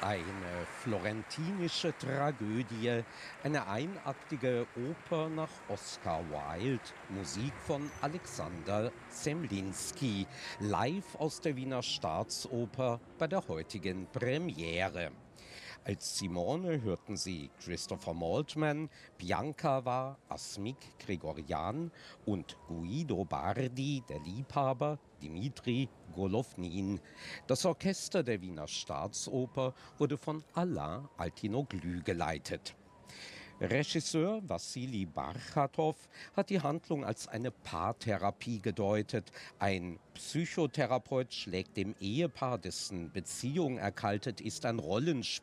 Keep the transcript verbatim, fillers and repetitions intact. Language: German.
Eine florentinische Tragödie, eine einaktige Oper nach Oscar Wilde, Musik von Alexander Zemlinsky, live aus der Wiener Staatsoper bei der heutigen Premiere. Als Simone hörten Sie Christopher Maltman, Bianca war Asmik Grigorian und Guido Bardi, der Liebhaber, Dimitri Golovnin. Das Orchester der Wiener Staatsoper wurde von Alain Altinoglu geleitet. Regisseur Wassili Barchatow hat die Handlung als eine Paartherapie gedeutet. Ein Psychotherapeut schlägt dem Ehepaar, dessen Beziehung erkaltet ist, ein Rollenspiel